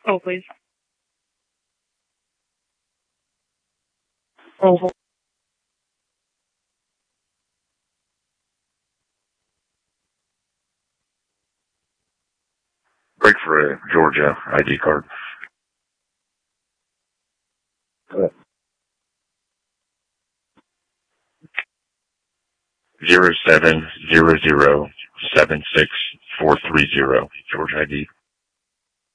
Oh, please. Oh, Break for a Georgia ID card. 070076430. Georgia ID.